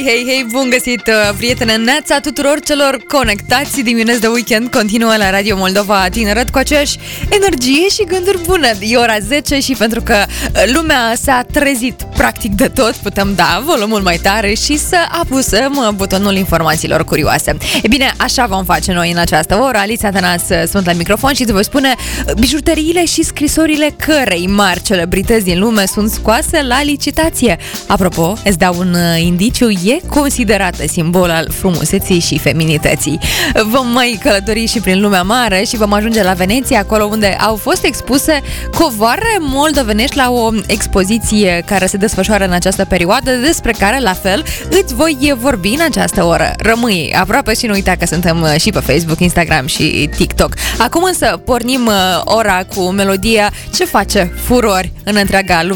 Hei, hei, bun găsit, prietene, neața tuturor celor conectați dimineața de weekend. Continuă la Radio Moldova Tineret cu aceeași energie și gânduri bune. E ora 10 și pentru că lumea s-a trezit practic de tot, putem da volumul mai tare și să apusăm butonul informațiilor curioase. E bine, așa vom face noi în această oră. Alița Tănas sunt la microfon și îți voi spune bijuteriile și scrisorile cărei mari celebrități din lume sunt scoase la licitație. Apropo, îți dau un indiciu, e considerată simbol al frumuseții și feminității. Vom mai călători și prin lumea mare și vom ajunge la Veneția, acolo unde au fost expuse covoare moldovenești la o expoziție care se desfășoară în această perioadă, despre care, la fel, îți voi vorbi în această oră. Rămâi aproape și nu uita că suntem și pe Facebook, Instagram și TikTok. Acum însă pornim ora cu melodia ce face furori în întreaga lume